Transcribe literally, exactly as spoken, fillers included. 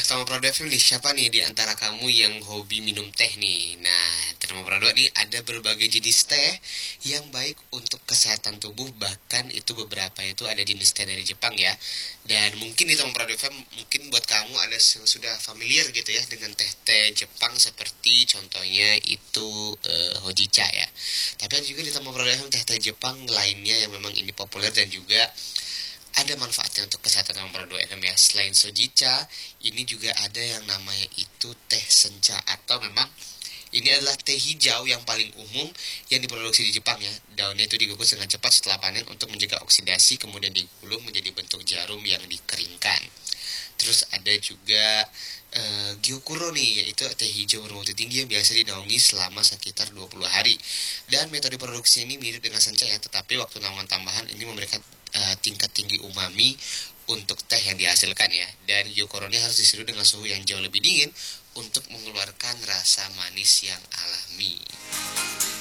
Terma Prado F M nih, siapa nih di antara kamu yang hobi minum teh nih? Nah, Terma Prado nih ada berbagai jenis teh yang baik untuk kesehatan tubuh, bahkan itu beberapa itu ada jenis teh dari Jepang ya. Dan mungkin di Terma Prado F M mungkin buat kamu ada yang sudah familiar gitu ya dengan teh-teh Jepang seperti contohnya itu eh, Hojicha ya. Tapi ada juga di Terma Prado F M teh-teh Jepang lainnya yang memang ini populer dan juga ada manfaatnya untuk kesehatan nomor dua F M ya. Selain sojica, ini juga ada yang namanya itu teh sencha atau memang ini adalah teh hijau yang paling umum yang diproduksi di Jepang ya. Daunnya itu dikukus dengan cepat setelah panen untuk mencegah oksidasi, kemudian digulung menjadi bentuk jarum yang dikeringkan. Terus ada juga uh, gyokuro nih, yaitu teh hijau bermutu tinggi yang biasa dinaungi selama sekitar dua puluh hari. Dan metode produksi ini mirip dengan sencha ya, tetapi waktu naungan tambahan ini memberikan uh, tingkat tinggi umami untuk teh yang dihasilkan ya. Dan gyokuro ini harus diseduh dengan suhu yang jauh lebih dingin untuk mengeluarkan rasa manis yang alami.